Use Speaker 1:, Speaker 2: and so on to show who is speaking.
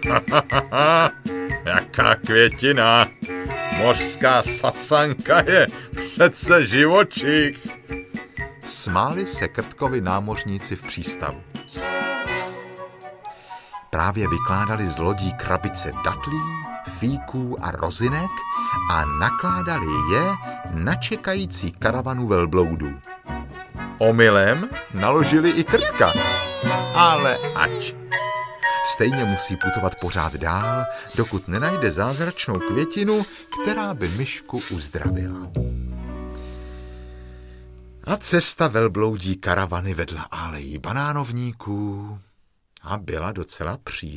Speaker 1: Jaká květina! Mořská sasanka je přece živočich. Smáli se Krtkovi námořníci v přístavu. Právě vykládali z lodí krabice datlí, fíků a rozinek a nakládali je na čekající karavanu velbloudů. Omylem naložili i Krtka, ale ať. Stejně musí putovat pořád dál, dokud nenajde zázračnou květinu, která by myšku uzdravila. A cesta velbloudí karavany vedla alejí banánovníků a byla docela příjemná.